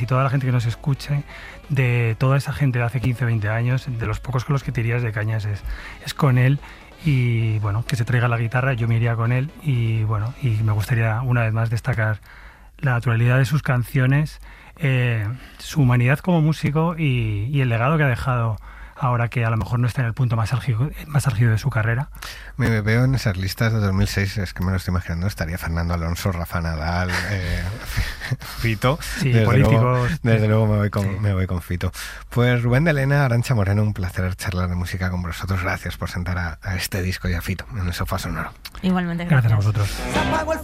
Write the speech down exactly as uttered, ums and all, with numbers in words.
casi toda la gente que nos escuche, de toda esa gente de hace quince o veinte años, de los pocos con los que te irías de cañas es, es con él. Y bueno, que se traiga la guitarra, yo me iría con él. Y bueno, y me gustaría una vez más destacar la naturalidad de sus canciones, eh, su humanidad como músico y, y el legado que ha dejado ahora que a lo mejor no está en el punto más álgido, más álgido de su carrera. Me veo en esas listas de dos mil seis, es que me lo estoy imaginando, estaría Fernando Alonso, Rafa Nadal, eh, Fito. Sí, desde políticos. Luego, desde sí. luego me voy, con, Sí. me voy con Fito. Pues Rubén de Lena, Arantxa Moreno, un placer charlar de música con vosotros. Gracias por sentar a, a este disco y a Fito en el sofá sonoro. Igualmente, gracias. Gracias a vosotros.